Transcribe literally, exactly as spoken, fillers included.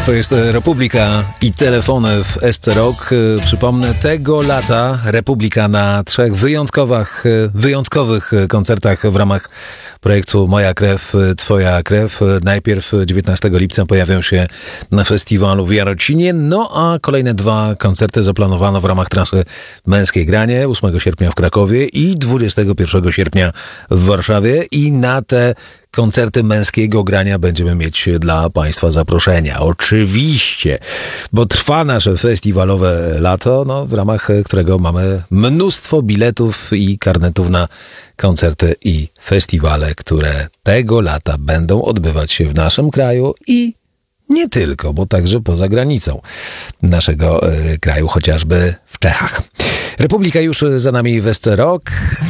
To jest Republika i telefony w S C Rock. Przypomnę, tego lata Republika na trzech wyjątkowych, wyjątkowych koncertach w ramach projektu Moja Krew, Twoja Krew. Najpierw dziewiętnastego lipca pojawią się na festiwalu w Jarocinie, no a kolejne dwa koncerty zaplanowano w ramach trasy Męskie Granie ósmego sierpnia w Krakowie i dwudziestego pierwszego sierpnia w Warszawie i na te koncerty męskiego grania będziemy mieć dla Państwa zaproszenia. Oczywiście, bo trwa nasze festiwalowe lato, no, w ramach którego mamy mnóstwo biletów i karnetów na koncerty i festiwale, które tego lata będą odbywać się w naszym kraju i nie tylko, bo także poza granicą naszego y, kraju, chociażby w Czechach. Republika już za nami w S C Rock.